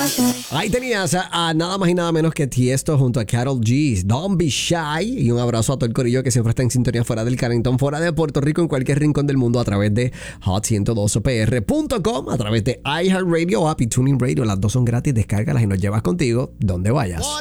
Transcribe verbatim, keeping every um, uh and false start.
Ahí tenías a, a nada más y nada menos que Tiesto junto a Karol G. Don't Be Shy. Y un abrazo a todo el corillo que siempre está en sintonía fuera del Carrington, fuera de Puerto Rico, en cualquier rincón del mundo, a través de hot ciento doce p r punto com, a través de iHeartRadio app y Tuning Radio. Las dos son gratis, descárgalas y nos llevas contigo donde vayas.